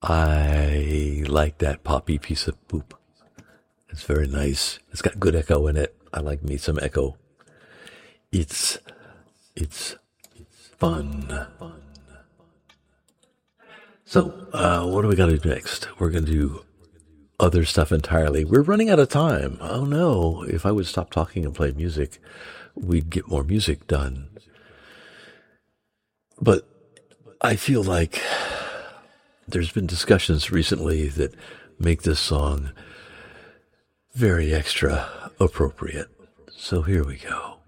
I like that poppy piece of poop. It's very nice. It's got good echo in it. I like me some echo. It's it's fun. So, what do we got to do next? We're going to do other stuff entirely. We're running out of time. Oh no, if I would stop talking and play music, we'd get more music done. But I feel like there's been discussions recently that make this song very extra appropriate. So here we go.